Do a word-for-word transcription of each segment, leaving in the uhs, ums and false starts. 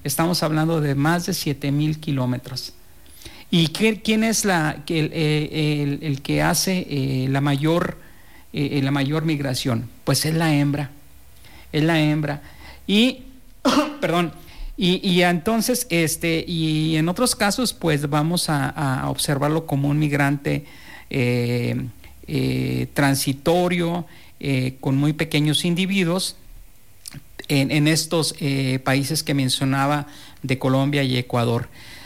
estamos hablando de más de siete mil kilómetros. ¿Y qué, quién es la, el, el, el que hace eh, la, mayor, eh, la mayor migración? Pues es la hembra, es la hembra. Y, perdón, y, y entonces, este, y en otros casos, pues vamos a, a observarlo como un migrante eh, eh, transitorio, eh, con muy pequeños individuos, en, en estos eh, países que mencionaba de Colombia y Ecuador.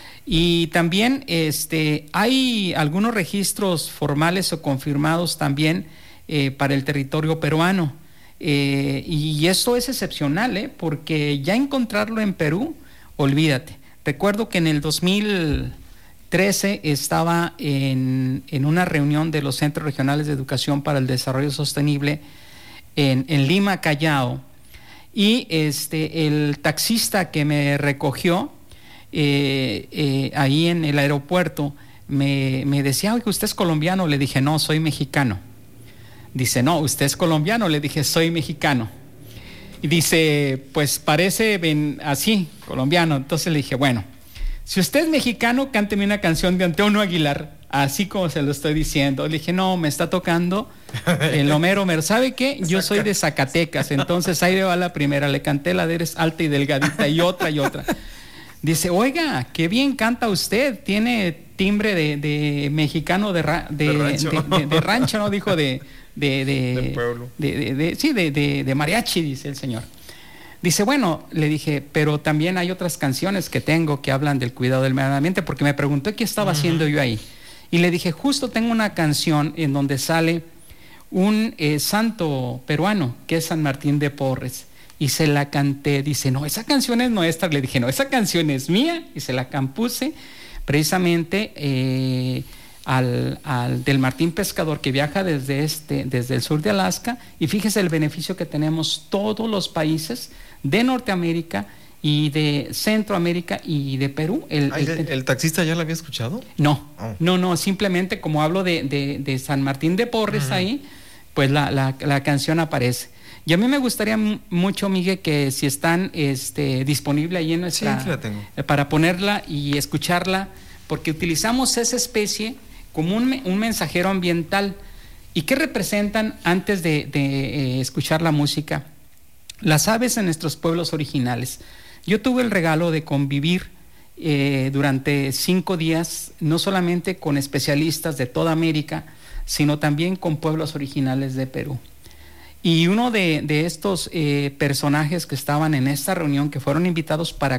Y también este, hay algunos registros formales o confirmados también eh, para el territorio peruano. Eh, y esto es excepcional, ¿eh? Porque ya encontrarlo en Perú, olvídate. Recuerdo que en el dos mil trece estaba en, en una reunión de los Centros Regionales de Educación para el Desarrollo Sostenible en, en Lima, Callao, y este, el taxista que me recogió eh, eh, ahí en el aeropuerto me, me decía, oye, ¿usted es colombiano? Le dije, no, soy mexicano. Dice, no, ¿usted es colombiano? Le dije, soy mexicano. Y dice, pues parece ven, así, colombiano. Entonces le dije, bueno, si usted es mexicano, cánteme una canción de Antonio Aguilar, así como se lo estoy diciendo. Le dije, no, me está tocando el Homero Homero. ¿Sabe qué? Yo soy de Zacatecas, entonces ahí va la primera. Le canté la de Eres alta y delgadita y otra y otra. Dice, oiga, qué bien canta usted, tiene timbre de, de mexicano de, ra, de, de, rancho. De, de, de rancho, ¿no? Dijo de... De, de, de pueblo. De, de, de, sí, de, de, de mariachi, dice el señor. Dice, bueno, le dije, pero también hay otras canciones que tengo que hablan del cuidado del medio ambiente, porque me preguntó qué estaba uh-huh. haciendo yo ahí. Y le dije, justo tengo una canción en donde sale un eh, santo peruano, que es San Martín de Porres. Y se la canté. Dice, no, esa canción es nuestra. Le dije, no, esa canción es mía. Y se la compuse precisamente... Eh, Al, al del Martín Pescador, que viaja desde, este, desde el sur de Alaska, y fíjese el beneficio que tenemos todos los países de Norteamérica y de Centroamérica y de Perú. El, ah, el, el, ¿El taxista ya lo había escuchado? No, oh. no, no, simplemente como hablo de, de, de San Martín de Porres uh-huh. ahí, pues la, la, la canción aparece. Y a mí me gustaría m- mucho, Miguel, que si están este, disponible ahí en nuestra... Sí, la tengo. Eh, para ponerla y escucharla, porque utilizamos esa especie como un, un mensajero ambiental. ¿Y qué representan antes de, de eh, escuchar la música? Las aves en nuestros pueblos originales. Yo tuve el regalo de convivir eh, durante cinco días, no solamente con especialistas de toda América, sino también con pueblos originales de Perú. Y uno de, de estos eh, personajes que estaban en esta reunión, que fueron invitados para